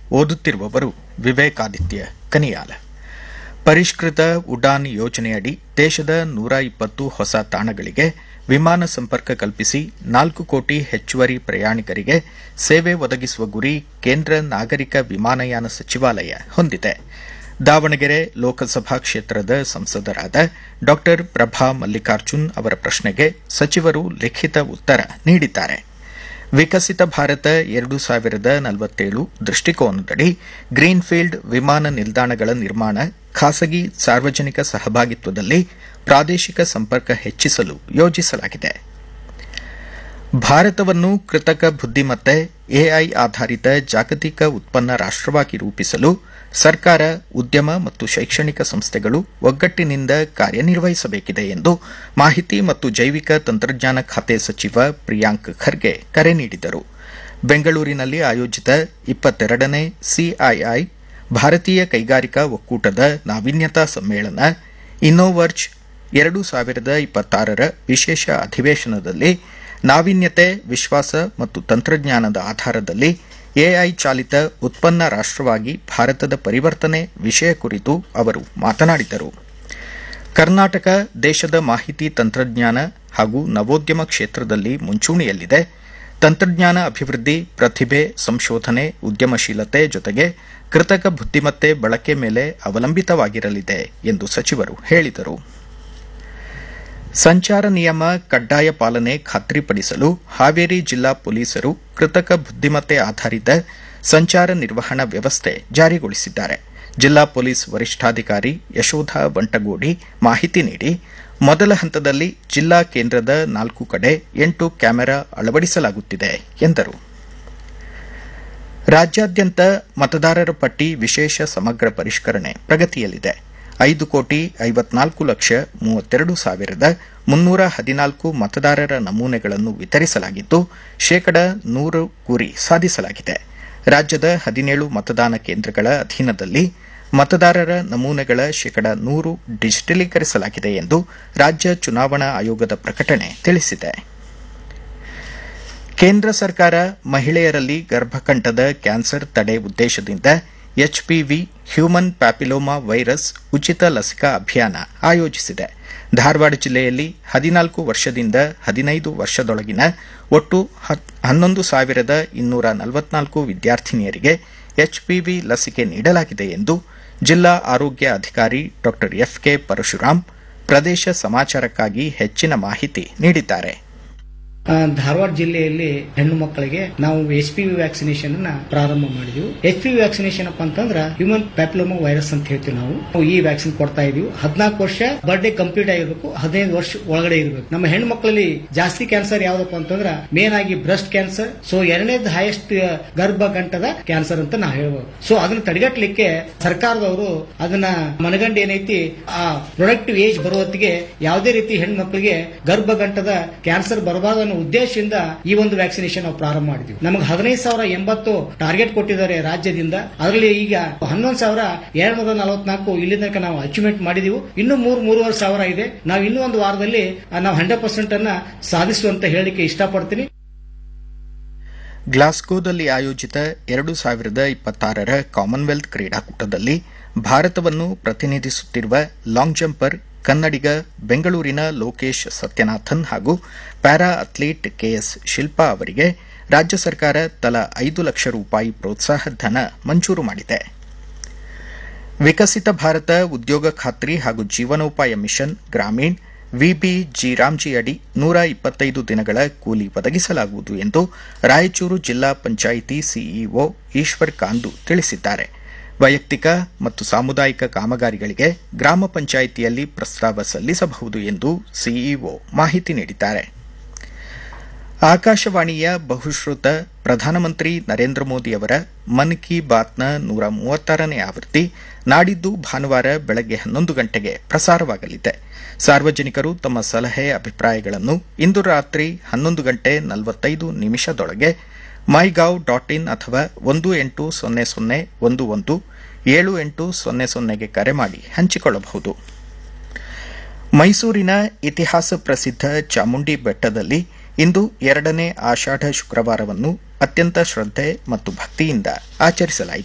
ಓದುತ್ತಿರುವವರು ವಿವೇಕಾದಿತ್ಯ ಕನಿಯಾಲ. ಪರಿಷ್ಕೃತ ಉಡಾನ್ ಯೋಜನೆಯಡಿ ದೇಶದ 120 ಹೊಸ ತಾಣಗಳಿಗೆ ವಿಮಾನ ಸಂಪರ್ಕ ಕಲ್ಪಿಸಿ 4 ಕೋಟಿ ಹೆಚ್ಚುವರಿ ಪ್ರಯಾಣಿಕರಿಗೆ ಸೇವೆ ಒದಗಿಸುವ ಗುರಿ ಕೇಂದ್ರ ನಾಗರಿಕ ವಿಮಾನಯಾನ ಸಚಿವಾಲಯ ಹೊಂದಿದೆ. ದಾವಣಗೆರೆ ಲೋಕಸಭಾ ಕ್ಷೇತ್ರದ ಸಂಸದರಾದ ಡಾ ಪ್ರಭಾ ಮಲ್ಲಿಕಾರ್ಜುನ್ ಅವರ ಪ್ರಶ್ನೆಗೆ ಸಚಿವರು ಲಿಖಿತ ಉತ್ತರ ನೀಡಿದ್ದಾರೆ. ವಿಕಸಿತ ಭಾರತ 2047 ದೃಷ್ಟಿಕೋನದಡಿ ಗ್ರೀನ್ಫೀಲ್ಡ್ ವಿಮಾನ ನಿಲ್ದಾಣಗಳ ನಿರ್ಮಾಣ, ಖಾಸಗಿ ಸಾರ್ವಜನಿಕ ಸಹಭಾಗಿತ್ವದಲ್ಲಿ ಪ್ರಾದೇಶಿಕ ಸಂಪರ್ಕ ಹೆಚ್ಚಿಸಲು ಯೋಜಿಸಲಾಗಿದೆ. ಭಾರತವನ್ನು ಕೃತಕ ಬುದ್ದಿಮತ್ತೆ ಎಐ ಆಧಾರಿತ ಜಾಗತಿಕ ಉತ್ಪನ್ನ ರಾಷ್ಟವಾಗಿ ರೂಪಿಸಲು ಸರ್ಕಾರ, ಉದ್ಯಮ ಮತ್ತು ಶೈಕ್ಷಣಿಕ ಸಂಸ್ಥೆಗಳು ಒಗ್ಗಟ್ಟಿನಿಂದ ಕಾರ್ಯನಿರ್ವಹಿಸಬೇಕಿದೆ ಎಂದು ಮಾಹಿತಿ ಮತ್ತು ಜೈವಿಕ ತಂತ್ರಜ್ಞಾನ ಖಾತೆ ಸಚಿವ ಪ್ರಿಯಾಂಕ್ ಖರ್ಗೆ ಕರೆ ನೀಡಿದರು. ಬೆಂಗಳೂರಿನಲ್ಲಿ ಆಯೋಜಿತ 22ನೇ ಸಿಐಐ ಭಾರತೀಯ ಕೈಗಾರಿಕಾ ಒಕ್ಕೂಟದ ನಾವೀನ್ಯತಾ ಸಮ್ಮೇಳನ ಇನ್ನೋವರ್ಜ್ 2026ರ ವಿಶೇಷ ಅಧಿವೇಶನದಲ್ಲಿ ನಾವೀನ್ಯತೆ, ವಿಶ್ವಾಸ ಮತ್ತು ತಂತ್ರಜ್ಞಾನದ ಆಧಾರದಲ್ಲಿ ಎಐ ಚಾಲಿತ ಉತ್ಪನ್ನ ರಾಷ್ಟವಾಗಿ ಭಾರತದ ಪರಿವರ್ತನೆ ವಿಷಯ ಕುರಿತು ಅವರು ಮಾತನಾಡಿದರು. ಕರ್ನಾಟಕ ದೇಶದ ಮಾಹಿತಿ ತಂತ್ರಜ್ಞಾನ ಹಾಗೂ ನವೋದ್ಯಮ ಕ್ಷೇತ್ರದಲ್ಲಿ ಮುಂಚೂಣಿಯಲ್ಲಿದೆ. ತಂತ್ರಜ್ಞಾನ ಅಭಿವೃದ್ಧಿ, ಪ್ರತಿಭೆ, ಸಂಶೋಧನೆ, ಉದ್ಯಮಶೀಲತೆ ಜೊತೆಗೆ ಕೃತಕ ಬುದ್ದಿಮತ್ತೆ ಬಳಕೆ ಮೇಲೆ ಅವಲಂಬಿತವಾಗಿರಲಿದೆ ಎಂದು ಸಚಿವರು ಹೇಳಿದರು. ಸಂಚಾರ ನಿಯಮ ಕಡ್ಡಾಯ ಪಾಲನೆ ಖಾತ್ರಿಪಡಿಸಲು ಹಾವೇರಿ ಜಿಲ್ಲಾ ಪೊಲೀಸರು ಕೃತಕ ಬುದ್ದಿಮತ್ತೆ ಆಧಾರಿತ ಸಂಚಾರ ನಿರ್ವಹಣಾ ವ್ಯವಸ್ಥೆ ಜಾರಿಗೊಳಿಸಿದ್ದಾರೆ. ಜಿಲ್ಲಾ ಪೊಲೀಸ್ ವರಿಷ್ಠಾಧಿಕಾರಿ ಯಶೋಧ ಬಂಟಗೋಡಿ ಮಾಹಿತಿ ನೀಡಿ, ಮೊದಲ ಹಂತದಲ್ಲಿ ಜಿಲ್ಲಾ ಕೇಂದ್ರದ 4 ಕಡೆ 8 ಕ್ಯಾಮೆರಾ ಅಳವಡಿಸಲಾಗುತ್ತಿದೆ ಎಂದರು. ರಾಜ್ಯಾದ್ಯಂತ ಮತದಾರರ ಪಟ್ಟಿ ವಿಶೇಷ ಸಮಗ್ರ ಪರಿಷ್ಕರಣೆ ಪ್ರಗತಿಯಲ್ಲಿದೆ. 5,54,32,314 ಮತದಾರರ ನಮೂನೆಗಳನ್ನು ವಿತರಿಸಲಾಗಿದ್ದು, 100% ಗುರಿ ಸಾಧಿಸಲಾಗಿದೆ. ರಾಜ್ಯದ 17 ಮತದಾನ ಕೇಂದ್ರಗಳ ಅಧೀನದಲ್ಲಿ ಮತದಾರರ ನಮೂನೆಗಳ 100% ಡಿಜಿಟಲೀಕರಿಸಲಾಗಿದೆ ಎಂದು ರಾಜ್ಯ ಚುನಾವಣಾ ಆಯೋಗದ ಪ್ರಕಟಣೆ ತಿಳಿಸಿದೆ. ಕೇಂದ್ರ ಸರ್ಕಾರ ಮಹಿಳೆಯರಲ್ಲಿ ಗರ್ಭಕಂಠದ ಕ್ಯಾನ್ಸರ್ ತಡೆ ಉದ್ದೇಶದಿಂದ ಎಚ್ಪಿವಿ ಹ್ಯೂಮನ್ ಪ್ಯಾಪಿಲೋಮಾ ವೈರಸ್ ಉಚಿತ ಲಸಿಕಾ ಅಭಿಯಾನ ಆಯೋಜಿಸಿದೆ. ಧಾರವಾಡ ಜಿಲ್ಲೆಯಲ್ಲಿ 14 ವರ್ಷದಿಂದ 15 ವರ್ಷದೊಳಗಿನ ಒಟ್ಟು 11,244 ವಿದ್ಯಾರ್ಥಿನಿಯರಿಗೆ ಎಚ್ಪಿವಿ ಲಸಿಕೆ ನೀಡಲಾಗಿದೆ ಎಂದು ಜಿಲ್ಲಾ ಆರೋಗ್ಯ ಅಧಿಕಾರಿ ಡಾ ಎಫ್ಕೆ ಪರಶುರಾಮ್ ಪ್ರದೇಶ ಸಮಾಚಾರಕ್ಕಾಗಿ ಹೆಚ್ಚಿನ ಮಾಹಿತಿ ನೀಡಿದ್ದಾರೆ. ಧಾರವಾಡ ಜಿಲ್ಲೆಯಲ್ಲಿ ಹೆಣ್ಣು ಮಕ್ಕಳಿಗೆ ನಾವು ಎಚ್ಪಿವಿ ವ್ಯಾಕ್ಸಿನೇಷನ್ ಅನ್ನ ಪ್ರಾರಂಭ ಮಾಡಿದೀವಿ. ಎಚ್ಪಿವಿ ವ್ಯಾಕ್ಸಿನೇಷನ್ ಅಪ್ಪ ಅಂತಂದ್ರ ಹ್ಯೂಮನ್ ಪ್ಯಾಪಿಲೋಮಾ ವೈರಸ್ ಅಂತ ಹೇಳ್ತೀವಿ. ನಾವು ಈ ವ್ಯಾಕ್ಸಿನ್ ಕೊಡ್ತಾ ಇದೀವಿ. 14 ವರ್ಷ ಬರ್ಡೇ ಕಂಪ್ಲೀಟ್ ಆಗಿರಬೇಕು, 15 ವರ್ಷ ಒಳಗಡೆ ಇರಬೇಕು. ನಮ್ಮ ಹೆಣ್ಣು ಮಕ್ಕಳಲ್ಲಿ ಜಾಸ್ತಿ ಕ್ಯಾನ್ಸರ್ ಯಾವ್ದಪ್ಪ ಅಂತಂದ್ರ ಮೇನ್ ಆಗಿ ಬ್ರೆಸ್ಟ್ ಕ್ಯಾನ್ಸರ್. ಸೊ ಎರಡನೇದು ಹೈಯೆಸ್ಟ್ ಗರ್ಭಗಂಠದ ಕ್ಯಾನ್ಸರ್ ಅಂತ ನಾವು ಹೇಳ್ಬೋದು. ಸೊ ಅದನ್ನ ತಡೆಗಟ್ಟಲಿಕ್ಕೆ ಸರ್ಕಾರದವರು ಅದನ್ನ ಮನಗಂಡು ಏನೈತಿ ಆ ಪ್ರೊಡಕ್ಟಿವ್ ಏಜ್ ಬರುವತ್ತಿಗೆ ಯಾವುದೇ ರೀತಿ ಹೆಣ್ಣು ಮಕ್ಕಳಿಗೆ ಗರ್ಭಗಂಠದ ಕ್ಯಾನ್ಸರ್ ಬರಬಾರದು ಉದ್ದೇಶದಿಂದ ಈ ಒಂದು ವ್ಯಾಕ್ಸಿನೇಷನ್ ನಾವು ಪ್ರಾರಂಭ ಮಾಡಿದ್ವಿ. ನಮಗೆ 15,080 ಟಾರ್ಗೆಟ್ ಕೊಟ್ಟಿದ್ದಾರೆ ರಾಜ್ಯದಿಂದ. ಅದರಲ್ಲಿ ಈಗ 11,244 ಇಲ್ಲಿ ತನಕ ನಾವು ಅಚೀವ್ಮೆಂಟ್ ಮಾಡಿದೀವಿ. ಇನ್ನು 3,500 ಇದೆ. ನಾವು ಇನ್ನೂ ಒಂದು ವಾರದಲ್ಲಿ ನಾವು 100% ಅನ್ನ ಸಾಧಿಸುವಂತ ಹೇಳಿಕೆ ಇಷ್ಟಪಡ್ತೀನಿ. ಗ್ಲಾಸ್ಗೋದಲ್ಲಿ ಆಯೋಜಿತ 2026ರ ಕಾಮನ್ವೆಲ್ತ್ ಕ್ರೀಡಾಕೂಟದಲ್ಲಿ ಭಾರತವನ್ನು ಪ್ರತಿನಿಧಿಸುತ್ತಿರುವ ಲಾಂಗ್ ಜಂಪರ್ ಕನ್ನಡಿಗ ಬೆಂಗಳೂರಿನ ಲೋಕೇಶ್ ಸತ್ಯನಾಥನ್ ಹಾಗೂ ಪ್ಯಾರಾ ಅಥ್ಲೀಟ್ ಕೆಎಸ್ ಶಿಲ್ಪಾ ಅವರಿಗೆ ರಾಜ್ಯ ಸರ್ಕಾರ ತಲಾ 5 ಲಕ್ಷ ರೂಪಾಯಿ ಪ್ರೋತ್ಸಾಹ ಧನ ಮಂಜೂರು ಮಾಡಿದೆ. ವಿಕಸಿತ ಭಾರತ ಉದ್ಯೋಗ ಖಾತ್ರಿ ಹಾಗೂ ಜೀವನೋಪಾಯ ಮಿಷನ್ ಗ್ರಾಮೀಣ್ ವಿಬಿಜಿ ರಾಮ್ಜಿ ಅಡಿ 125 ದಿನಗಳ ಕೂಲಿ ಒದಗಿಸಲಾಗುವುದು ಎಂದು ರಾಯಚೂರು ಜಿಲ್ಲಾ ಪಂಚಾಯಿತಿ ಸಿಇಒ ಈಶ್ವರ್ ಕಾಂದು ತಿಳಿಸಿದ್ದಾರೆ. ವೈಯಕ್ತಿಕ ಮತ್ತು ಸಾಮುದಾಯಿಕ ಕಾಮಗಾರಿಗಳಿಗೆ ಗ್ರಾಮ ಪಂಚಾಯಿತಿಯಲ್ಲಿ ಪ್ರಸ್ತಾವ ಸಲ್ಲಿಸಬಹುದು ಎಂದು ಸಿಇಒ ಮಾಹಿತಿ ನೀಡಿದ್ದಾರೆ. ಆಕಾಶವಾಣಿಯ ಬಹುಶ್ರುತ ಪ್ರಧಾನಮಂತ್ರಿ ನರೇಂದ್ರ ಮೋದಿ ಅವರ ಮನ್ ಕಿ ಬಾತ್ನ 136ನೇ ಆವೃತ್ತಿ ನಾಡಿದ್ದು ಭಾನುವಾರ ಬೆಳಗ್ಗೆ 11 ಗಂಟೆಗೆ ಪ್ರಸಾರವಾಗಲಿದೆ. ಸಾರ್ವಜನಿಕರು ತಮ್ಮ ಸಲಹೆ ಅಭಿಪ್ರಾಯಗಳನ್ನು ಇಂದು ರಾತ್ರಿ 11:45 mygov.in ಅಥವಾ 1800117800ಗೆ ಕರೆ ಮಾಡಿ ಹಂಚಿಕೊಳ್ಳಬಹುದು. ಮೈಸೂರಿನ ಇತಿಹಾಸ ಪ್ರಸಿದ್ಧ ಚಾಮುಂಡಿ ಬೆಟ್ಟದಲ್ಲಿ ಇಂದು 2ನೇ ಆಷಾಢ ಶುಕ್ರವಾರವನ್ನು ಅತ್ಯಂತ ಶ್ರದ್ಧೆ ಮತ್ತು ಭಕ್ತಿಯಿಂದ ಆಚರಿಸಲಾಯಿತು.